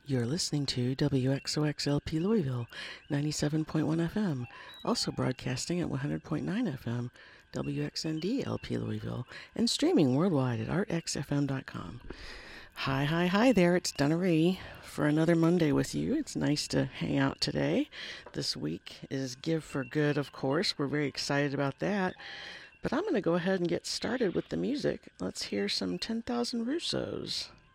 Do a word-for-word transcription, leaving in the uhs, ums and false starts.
You're listening to W X O X L P Louisville, ninety-seven point one F M, also broadcasting at one hundred point nine F M, W X N D L P Louisville, and streaming worldwide at art x f m dot com. Hi, hi, hi there, it's Donna Ree for another Monday with you. It's nice to hang out today. This week is Give for Good, of course. We're very excited about that. But I'm going to go ahead and get started with the music. Let's hear some ten thousand Russos.